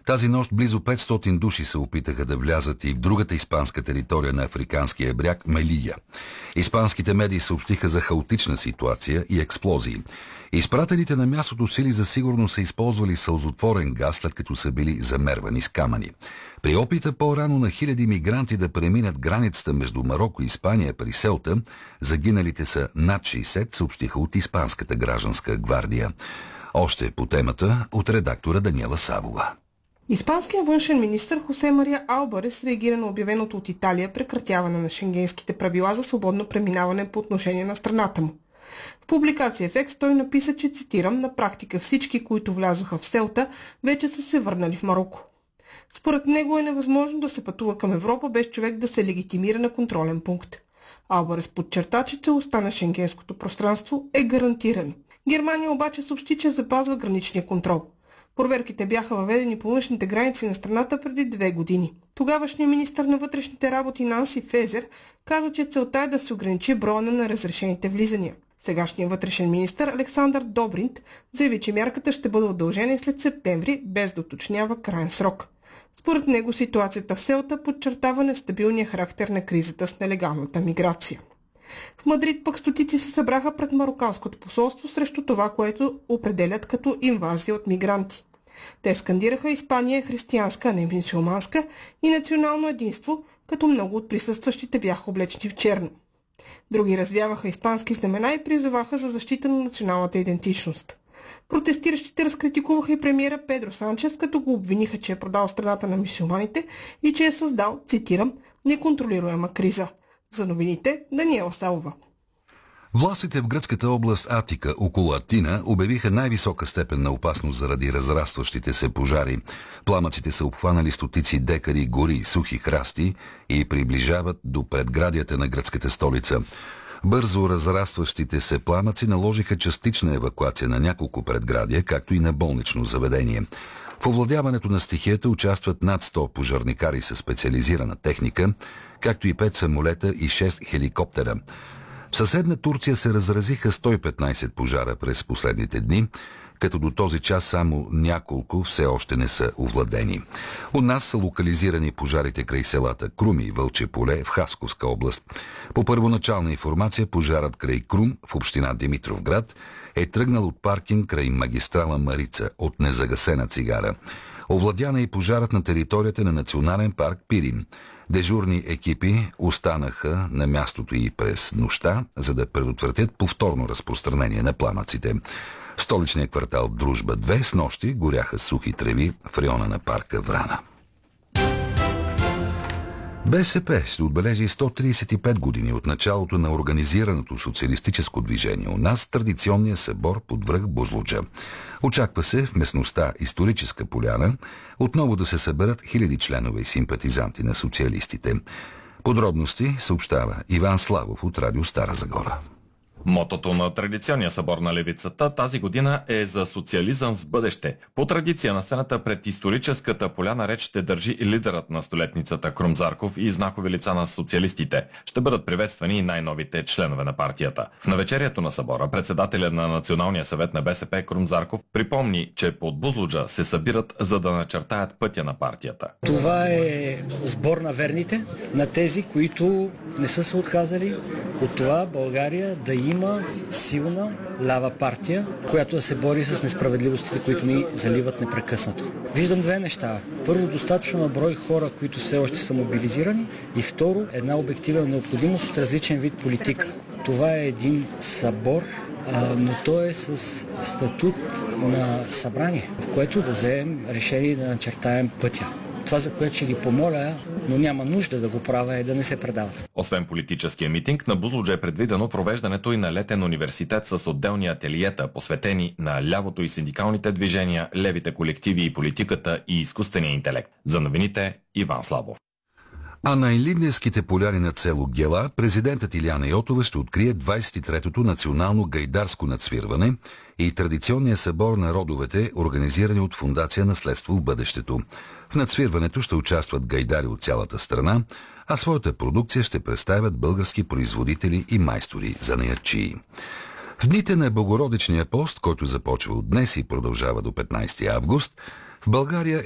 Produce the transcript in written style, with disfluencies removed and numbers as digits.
Тази нощ близо 500 души се опитаха да влязат и в другата испанска територия на африканския бряг – Мелия. Испанските медии съобщиха за хаотична ситуация и експлозии. Изпратените на мястото сили за сигурност са използвали сълзотворен газ, след като са били замервани с камъни. При опита по-рано на хиляди мигранти да преминат границата между Мароко и Испания при Селта, загиналите са над 60, съобщиха от Испанската гражданска гвардия. Още по темата от редактора Даниела Савова. Испанският външен министър Хосе Мария Албарес реагира на обявеното от Италия прекратяване на шенгенските правила за свободно преминаване по отношение на страната му. В публикация в Екс той написа, че, цитирам, на практика всички, които влязоха в Селта, вече са се върнали в Мароко. Според него е невъзможно да се пътува към Европа без човек да се легитимира на контролен пункт. Албарес подчерта, че целостта на шенгенското пространство е гарантирано. Германия обаче съобщи, че запазва граничния контрол. Проверките бяха въведени по външните граници на страната преди 2 години. Тогавашният министър на вътрешните работи Нанси Фезер каза, че целта е да се ограничи броя на разрешените влизания. Сегашният вътрешен министър Александър Добринт заяви, че мярката ще бъде удължена и след септември, без да уточнява краен срок. Според него ситуацията в Селта подчертава нестабилния характер на кризата с нелегалната миграция. В Мадрид пък стотици се събраха пред марокканското посолство срещу това, което определят като инвазия от мигранти. Те скандираха Испания е християнска, а не мюсюлманска и национално единство, като много от присъстващите бяха облечени в черно. Други развяваха испански знамена и призоваха за защита на националната идентичност. Протестиращите разкритикуваха и премиера Педро Санчес, като го обвиниха, че е продал страната на мюсюлманите и че е създал, цитирам, неконтролируема криза. За новините Даниела Савова. Властите в гръцката област Атика, около Атина, обявиха най-висока степен на опасност заради разрастващите се пожари. Пламъците са обхванали стотици декари гори и сухи храсти и приближават до предградията на гръцката столица. Бързо разрастващите се пламъци наложиха частична евакуация на няколко предградия, както и на болнично заведение. В овладяването на стихията участват над 100 пожарникари със специализирана техника, както и 5 самолета и 6 хеликоптера. В съседна Турция се разразиха 115 пожара през последните дни, като до този час само няколко все още не са овладени. У нас са локализирани пожарите край селата Крум и Вълче поле в Хасковска област. По първоначална информация, пожарът край Крум в община Димитровград е тръгнал от паркинг край магистрала Марица от незагасена цигара. Овладяна и пожарът на територията на Национален парк Пирин. Дежурни екипи останаха на мястото и през нощта, за да предотвратят повторно разпространение на пламъците. В столичния квартал Дружба 2 с нощи горяха сухи треви в района на парка Врана. БСП ще отбележи 135 години от началото на организираното социалистическо движение у нас, традиционния събор под връх Бузлуджа. Очаква се в местността Историческа поляна отново да се съберат хиляди членове и симпатизанти на социалистите. Подробности съобщава Иван Славов от Радио Стара Загора. Мотото на традиционния събор на левицата тази година е за социализъм с бъдеще. По традиция на сцената пред Историческата поляна реч ще държи и лидерът на столетницата Крум Зарков и знакови лица на социалистите. Ще бъдат приветствани и най-новите членове на партията. В навечерието на събора председателя на Националния съвет на БСП Крум Зарков припомни, че под Бузлуджа се събират, за да начертаят пътя на партията. Това е сбор на верните, на тези, които не са се отказали от това България да има силна лява партия, която да се бори с несправедливостите, които ни заливат непрекъснато. Виждам 2 неща. Първо, достатъчно на брой хора, които все още са мобилизирани, и второ, една обективна необходимост от различен вид политика. Това е един събор, но то е с статут на събрание, в което да вземем решение да начертаем пътя. Това, за което ще ги помоля, но няма нужда да го правя, е да не се предават. Освен политическия митинг, на Бузлуджа е предвидено провеждането и на летен университет с отделни ателиета, посветени на лявото и синдикалните движения, левите колективи и политиката и изкуствения интелект. За новините Иван Славов. А на Илинденските поляни над село Гела президентът Илияна Йотова ще открие 23-то национално гайдарско надсвирване и традиционния събор на родовете, организирани от Фондация Наследство в бъдещето. В надсвирването ще участват гайдари от цялата страна, а своята продукция ще представят български производители и майстори занаятчии. В дните на Богородичния пост, който започва от днес и продължава до 15 август, в България